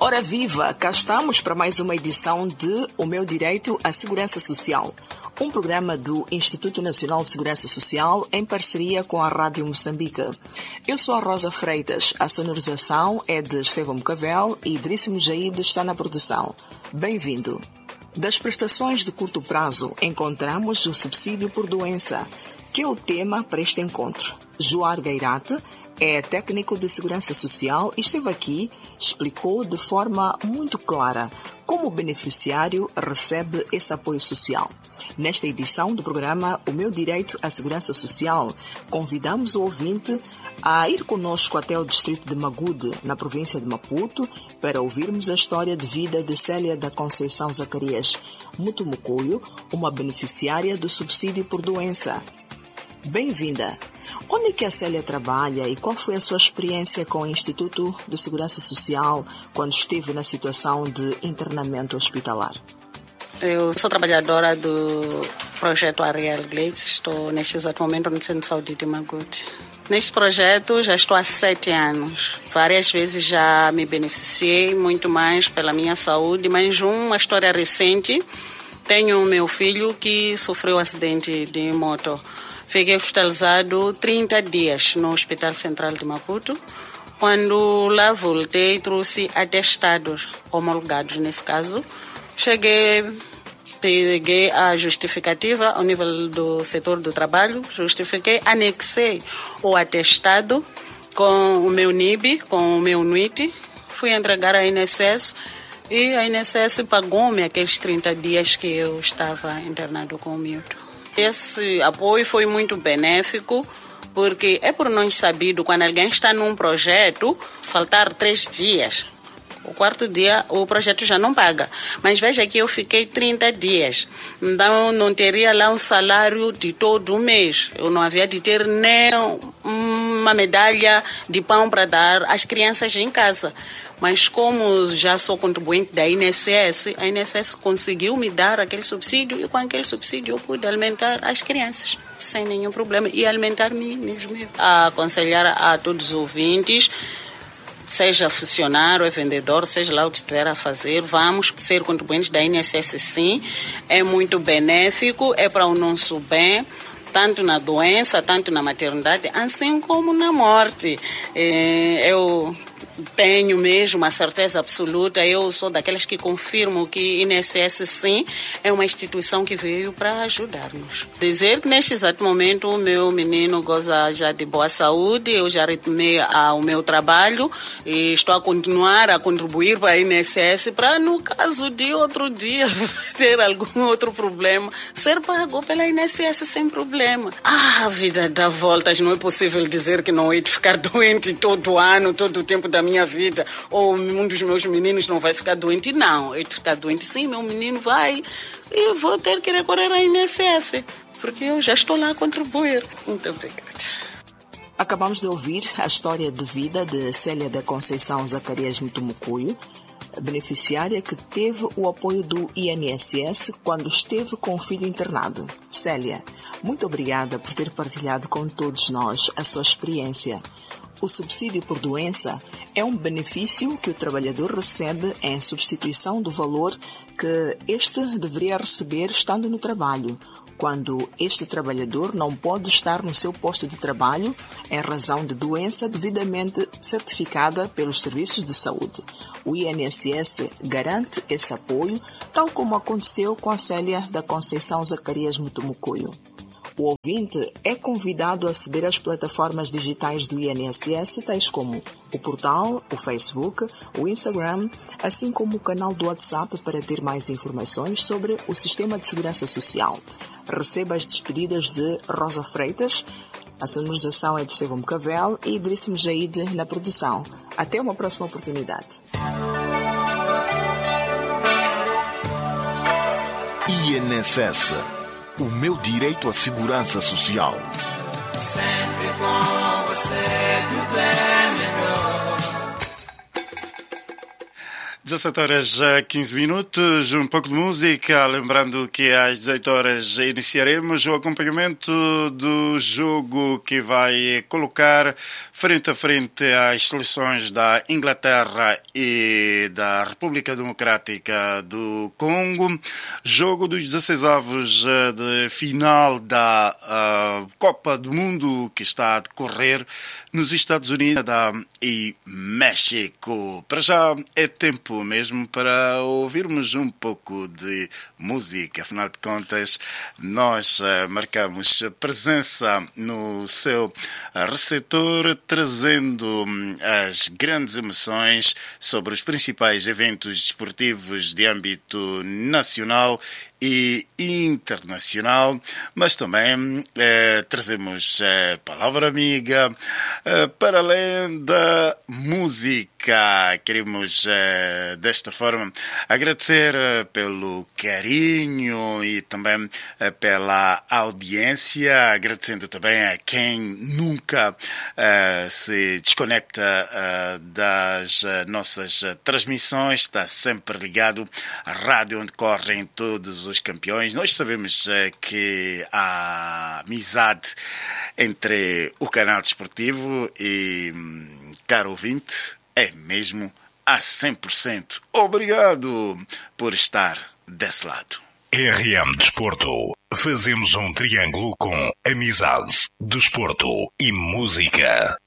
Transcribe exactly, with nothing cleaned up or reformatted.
Ora viva, cá estamos para mais uma edição de O Meu Direito à Segurança Social, um programa do Instituto Nacional de Segurança Social em parceria com a Rádio Moçambique. Eu sou a Rosa Freitas, a sonorização é de Estevão Mocavel e Idríssimo Jaide está na produção. Bem-vindo. Das prestações de curto prazo, encontramos o subsídio por doença, que é o tema para este encontro. Joar Gairate é técnico de segurança social e esteve aqui, explicou de forma muito clara como o beneficiário recebe esse apoio social. Nesta edição do programa O Meu Direito à Segurança Social, convidamos o ouvinte a ir conosco até o distrito de Magude, na província de Maputo, para ouvirmos a história de vida de Célia da Conceição Zacarias Mutumucuyo, uma beneficiária do subsídio por doença. Bem-vinda! Onde é que a Célia trabalha e qual foi a sua experiência com o Instituto de Segurança Social quando esteve na situação de internamento hospitalar? Eu sou trabalhadora do projeto Ariel Glades, estou neste exato momento no Centro de Saúde de Magude. Neste projeto já estou há sete anos. Várias vezes já me beneficiei muito mais pela minha saúde, mas uma história recente, tenho meu filho que sofreu um acidente de moto. Fiquei hospitalizado trinta dias no Hospital Central de Maputo. Quando lá voltei, trouxe atestados homologados nesse caso. Cheguei, peguei a justificativa ao nível do setor do trabalho, justifiquei, anexei o atestado com o meu N I B, com o meu N U I T, fui entregar à I N S S e a I N S S pagou-me aqueles trinta dias que eu estava internado com o miúdo. Esse apoio foi muito benéfico, porque é por nós sabido, quando alguém está num projeto, faltar três dias, o quarto dia o projeto já não paga. Mas veja que eu fiquei trinta dias, então não teria lá um salário de todo o mês. Eu não havia de ter nem uma medalha de pão para dar às crianças em casa. Mas como já sou contribuinte da I N S S, a I N S S conseguiu me dar aquele subsídio e com aquele subsídio eu pude alimentar as crianças sem nenhum problema e alimentar-me mesmo. A aconselhar a todos os ouvintes, seja funcionário, é vendedor, seja lá o que estiver a fazer, vamos ser contribuintes da I N S S sim, é muito benéfico, é para o nosso bem, tanto na doença, tanto na maternidade, assim como na morte. Eu tenho mesmo a certeza absoluta, eu sou daquelas que confirmo que I N S S sim é uma instituição que veio para ajudar-nos. Dizer que neste exato momento o meu menino goza já de boa saúde, eu já retomei o meu trabalho e estou a continuar a contribuir para a I N S S para, no caso de outro dia ter algum outro problema, ser pago pela I N S S sem problema. Ah, a vida dá voltas, não é possível dizer que não hei de ficar doente todo ano, todo o tempo da minha vida, ou um dos meus meninos não vai ficar doente. Não, eu ficar doente sim, meu menino vai e vou ter que recorrer à I N S S, porque eu já estou lá a contribuir. Muito obrigada. Acabamos de ouvir a história de vida de Célia da Conceição Zacarias Mutumucuyo, beneficiária que teve o apoio do I N S S quando esteve com o filho internado. Célia, muito obrigada por ter partilhado com todos nós a sua experiência. O subsídio por doença é um benefício que o trabalhador recebe em substituição do valor que este deveria receber estando no trabalho, quando este trabalhador não pode estar no seu posto de trabalho em razão de doença devidamente certificada pelos serviços de saúde. O I N S S garante esse apoio, tal como aconteceu com a Célia da Conceição Zacarias Mutumucuyo. O ouvinte é convidado a aceder às plataformas digitais do I N S S, tais como o portal, o Facebook, o Instagram, assim como o canal do WhatsApp para ter mais informações sobre o Sistema de Segurança Social. Receba as despedidas de Rosa Freitas, a sonorização é de Estevão Mocavel e Idríssimo Jaide na produção. Até uma próxima oportunidade. I N S S. O meu direito à segurança social. Sempre com você tudo é melhor. dezassete horas a quinze minutos, um pouco de música, lembrando que às dezoito horas iniciaremos o acompanhamento do jogo que vai colocar frente a frente as seleções da Inglaterra e da República Democrática do Congo, jogo dos dezasseis avos de final da uh, Copa do Mundo que está a decorrer nos Estados Unidos e México. Para já é tempo mesmo para ouvirmos um pouco de música. Afinal de contas, nós uh, marcamos presença no seu uh, receptor, trazendo um, as grandes emoções sobre os principais eventos desportivos de âmbito nacional e internacional, mas também eh, trazemos eh, palavra amiga eh, para além da música. Queremos eh, desta forma agradecer eh, pelo carinho e também eh, pela audiência, agradecendo também a quem nunca eh, se desconecta eh, das eh, nossas transmissões, está sempre ligado à rádio onde correm todos os campeões. Nós sabemos uh, que a amizade entre o canal desportivo e um, caro ouvinte é mesmo a cem por cento. Obrigado por estar desse lado. R M Desporto. Fazemos um triângulo com amizade, desporto e música.